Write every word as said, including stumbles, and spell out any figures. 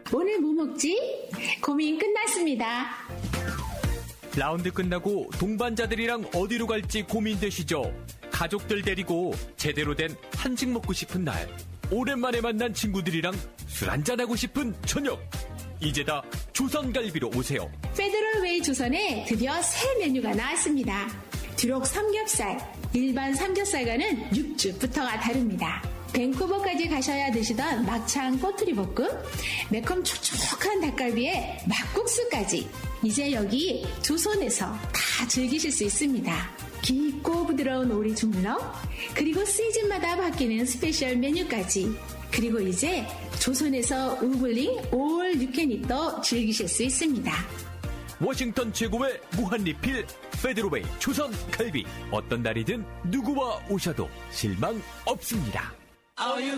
오늘 뭐 먹지? 고민 끝났습니다. 라운드 끝나고 동반자들이랑 어디로 갈지 고민되시죠? 가족들 데리고 제대로 된 한식 먹고 싶은 날, 오랜만에 만난 친구들이랑 술 한잔하고 싶은 저녁, 이제 다 조선갈비로 오세요. 페더럴웨이 조선에 드디어 새 메뉴가 나왔습니다. 두록 삼겹살, 일반 삼겹살과는 육즙부터가 다릅니다. 밴쿠버까지 가셔야 드시던 막창 꼬투리 볶음, 매콤 촉촉한 닭갈비에 막국수까지 이제 여기 조선에서 다 즐기실 수 있습니다. 깊고 부드러운 오리 주물럭, 그리고 시즌마다 바뀌는 스페셜 메뉴까지, 그리고 이제 조선에서 우블링 올 유캔잇도 즐기실 수 있습니다. 워싱턴 최고의 무한리필 페더럴웨이 조선 갈비, 어떤 날이든 누구와 오셔도 실망 없습니다. All you